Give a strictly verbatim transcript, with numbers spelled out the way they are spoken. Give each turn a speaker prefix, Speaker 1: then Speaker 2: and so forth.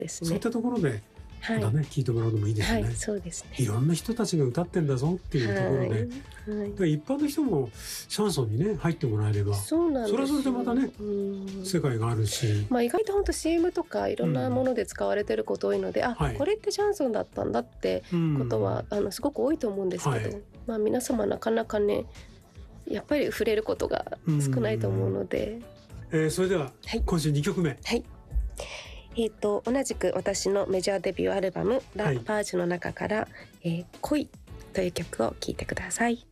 Speaker 1: ですね。
Speaker 2: そういったところで
Speaker 1: はい、
Speaker 2: まだね、聞いてもらうのもいいですよね。
Speaker 1: はい、そうですね。
Speaker 2: いろんな人たちが歌ってんだぞっていうところで、
Speaker 1: はいはい、
Speaker 2: だから一般の人もシャンソンにね入ってもらえれば、
Speaker 1: そうなんですよ。
Speaker 2: それはそれでまたね、
Speaker 1: うん、
Speaker 2: 世界があるし、
Speaker 1: まあ、意外と本当 シーエム とかいろんなもので使われてること多いので、あ、
Speaker 2: はい
Speaker 1: これってシャンソンだったんだってことは、あのすごく多いと思うんですけど、
Speaker 2: はい
Speaker 1: まあ、皆様なかなかねやっぱり触れることが少ないと思うので、
Speaker 2: えー、それでは、
Speaker 1: はい、
Speaker 2: 今週にきょくめ、
Speaker 1: はい、えー、と同じく私のメジャーデビューアルバム「ラ・
Speaker 2: はい
Speaker 1: パージュ」の中から「えー、恋」という曲を聴いてください。